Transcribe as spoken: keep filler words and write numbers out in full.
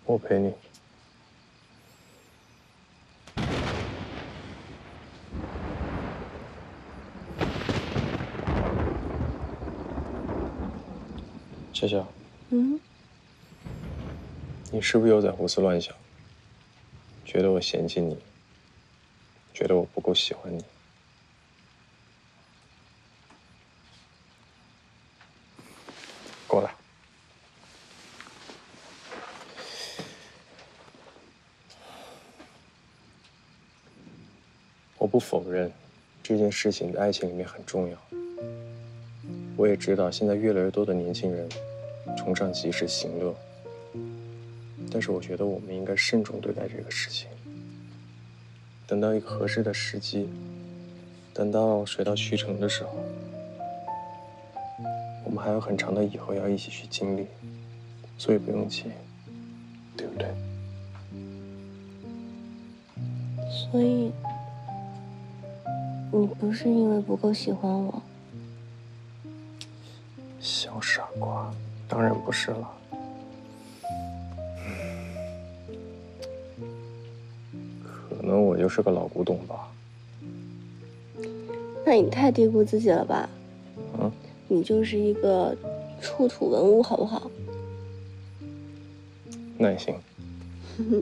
我陪你。夏夏， 嗯， 你是不是又在胡思乱想？觉得我嫌弃你，觉得我不够喜欢你？过来。我不否认，这件事情在爱情里面很重要。我也知道，现在越来越多的年轻人崇尚及时行乐，但是我觉得我们应该慎重对待这个事情。等到一个合适的时机，等到水到渠成的时候，我们还有很长的以后要一起去经历，所以不用急，对不对？ 所以你不是因为不够喜欢我？ 小傻瓜，当然不是了。可能我就是个老古董吧。 那你太低估自己了吧？ 嗯， 你就是一个出土文物，好不好？ 那也行。